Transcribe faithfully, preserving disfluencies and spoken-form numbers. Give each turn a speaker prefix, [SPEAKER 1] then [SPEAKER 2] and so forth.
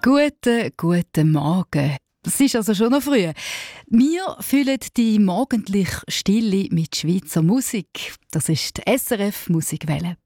[SPEAKER 1] Guten, guten Morgen. Es ist also schon noch früh. Wir füllen die morgendliche Stille mit Schweizer Musik. Das ist die S R F Musikwelle.